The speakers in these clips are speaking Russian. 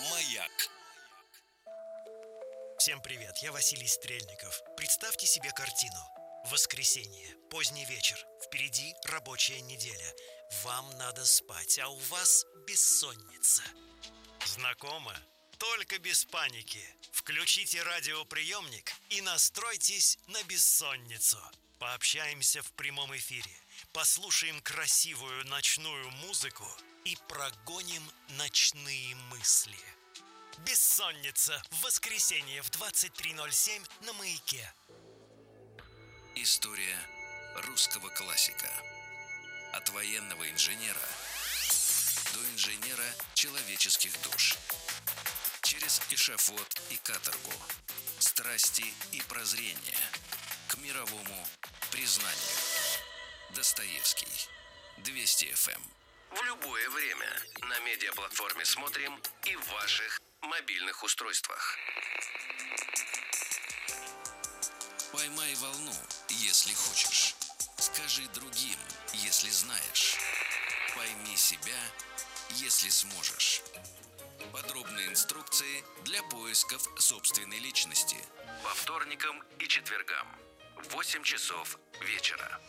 Маяк. Всем привет, я Василий Стрельников. Представьте себе картину. Воскресенье, поздний вечер, впереди рабочая неделя. Вам надо спать, а у вас бессонница. Знакомо? Только без паники. Включите радиоприемник и настройтесь на бессонницу. Пообщаемся в прямом эфире, послушаем красивую ночную музыку и прогоним ночные мысли. Бессонница в воскресенье в 23:07 на Маяке. История русского классика. От военного инженера до инженера человеческих душ. Через эшафот и каторгу. Страсти и прозрение. К мировому признанию. Достоевский. 200 FM. В любое время на медиаплатформе «Смотрим» и в ваших мобильных устройствах. Поймай волну, если хочешь. Скажи другим, если знаешь. Пойми себя, если сможешь. Подробные инструкции для поисков собственной личности. По вторникам и четвергам. В 8 часов вечера.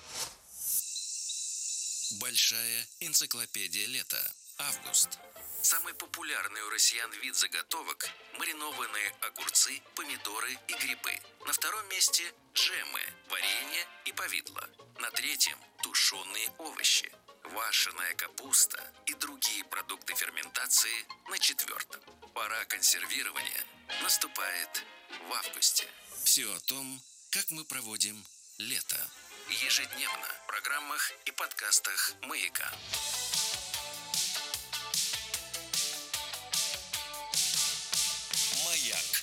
Большая энциклопедия лета. Август. Самый популярный у россиян вид заготовок – маринованные огурцы, помидоры и грибы. На втором месте – джемы, варенье и повидло. На третьем – тушеные овощи, квашеная капуста и другие продукты ферментации на четвертом. Пора консервирования наступает в августе. Все о том, как мы проводим лето. Ежедневно в программах и подкастах «Маяка». Маяк.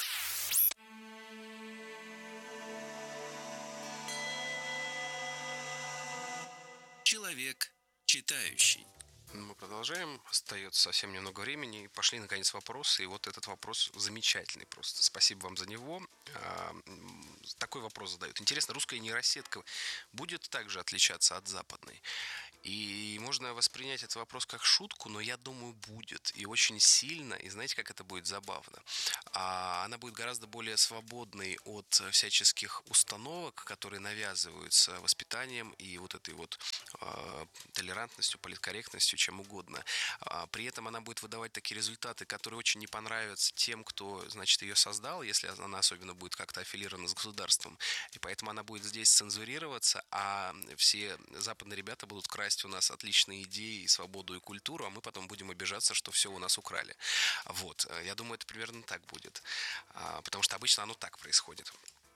Человек читающий. Мы продолжаем. Остается совсем немного времени. И пошли, наконец, вопросы. И вот этот вопрос замечательный просто. Спасибо вам за него. Такой вопрос задают. Интересно, русская нейросетка будет также отличаться от западной? И можно воспринять этот вопрос как шутку, но я думаю, будет. И очень сильно. И знаете, как это будет забавно? Она будет гораздо более свободной от всяческих установок, которые навязываются воспитанием и вот этой вот толерантностью, политкорректностью, чем угодно. При этом она будет выдавать такие результаты, которые очень не понравятся тем, кто, значит, ее создал, если она особенно будет как-то аффилирована с государством. И поэтому она будет здесь цензурироваться, а все западные ребята будут красть у нас отличные идеи, свободу и культуру, а мы потом будем обижаться, что все у нас украли. Вот. Я думаю, это примерно так будет. Потому что обычно оно так происходит.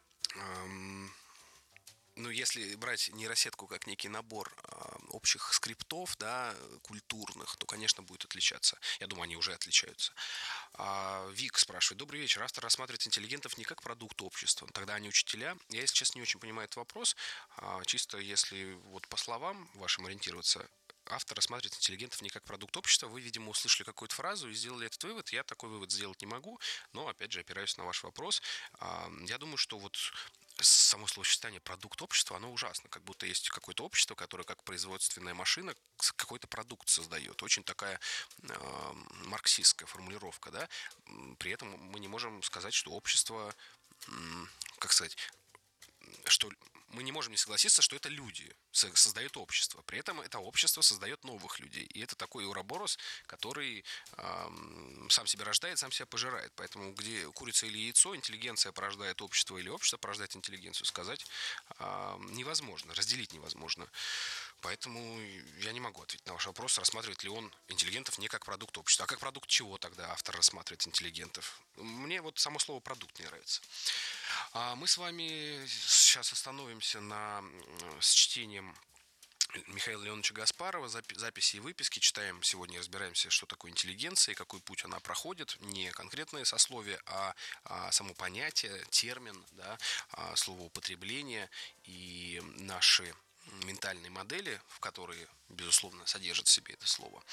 Ну, если брать нейросетку как некий набор общих скриптов, да, культурных, то, конечно, будет отличаться. Я думаю, они уже отличаются. Вик спрашивает. Добрый вечер. Автор рассматривает интеллигентов не как продукт общества. Тогда они учителя. Я, если честно, не очень понимаю этот вопрос. Чисто если вот по словам вашим ориентироваться, автор рассматривает интеллигентов не как продукт общества. Вы, видимо, услышали какую-то фразу и сделали этот вывод. Я такой вывод сделать не могу, но, опять же, опираюсь на ваш вопрос. Я думаю, что вот само словосочетание «продукт общества», оно ужасно. Как будто есть какое-то общество, которое как производственная машина какой-то продукт создает. Очень такая марксистская формулировка, да. При этом мы не можем сказать, что общество, как сказать, что мы не можем не согласиться, что это люди создают общество. При этом это общество создает новых людей. И это такой уроборос, который сам себя рождает, сам себя пожирает. Поэтому где курица или яйцо, интеллигенция порождает общество или общество порождает интеллигенцию, сказать невозможно, разделить невозможно. Поэтому я не могу ответить на ваш вопрос, рассматривает ли он интеллигентов не как продукт общества. А как продукт чего тогда автор рассматривает интеллигентов? Мне вот само слово «продукт» не нравится. Мы с вами сейчас остановимся с чтением Михаила Леоновича Гаспарова, записи и выписки. Читаем сегодня, разбираемся, что такое интеллигенция и какой путь она проходит. Не конкретные сословия, а само понятие, термин, да, словоупотребление и наши ментальные модели, в которые, безусловно, содержит в себе это слово.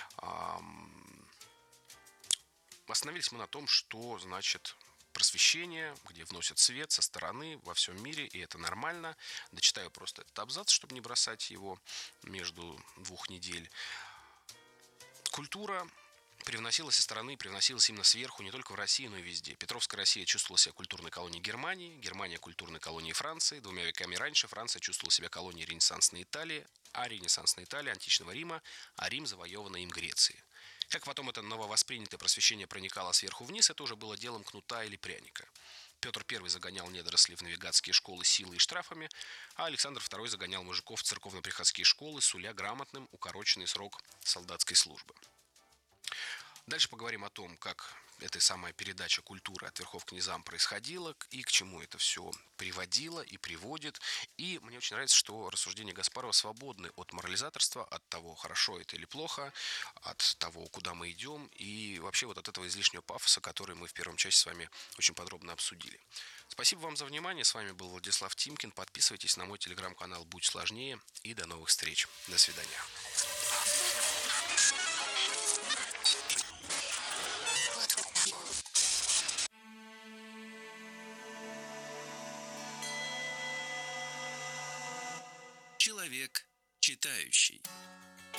Остановились мы на том, что значит просвещение, где вносят свет со стороны во всем мире, и это нормально. Дочитаю просто этот абзац, чтобы не бросать его между двух недель. Культура привносилась со стороны, привносилась именно сверху, не только в России, но и везде. Петровская Россия чувствовала себя культурной колонией Германии, Германия культурной колонией Франции. 2 веками раньше Франция чувствовала себя колонией ренессансной Италии, а ренессансная Италия – античного Рима, а Рим – завоеванной им Греции. Как потом это нововоспринятое просвещение проникало сверху вниз, это уже было делом кнута или пряника. Петр I загонял недорослей в навигатские школы силой и штрафами, а Александр II загонял мужиков в церковно-приходские школы, суля грамотным укороченный срок солдатской службы. Дальше поговорим о том, как эта самая передача культуры от верхов к низам происходила и к чему это все приводило и приводит. И мне очень нравится, что рассуждения Гаспарова свободны от морализаторства, от того, хорошо это или плохо, от того, куда мы идем, и вообще вот от этого излишнего пафоса, который мы в первом части с вами очень подробно обсудили. Спасибо вам за внимание. С вами был Владислав Тимкин. Подписывайтесь на мой телеграм-канал «Будь сложнее». И до новых встреч. До свидания. Человек читающий.